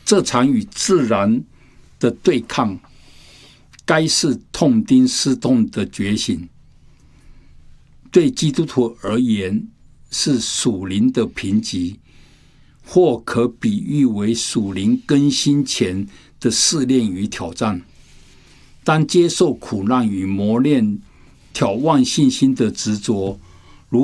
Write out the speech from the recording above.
这场与自然的对抗，该是痛定思痛的觉醒。对基督徒而言，是属灵的贫瘠，或可比喻为属灵更新前的试炼与挑战。当接受苦难与磨练，挑旺信心的执着，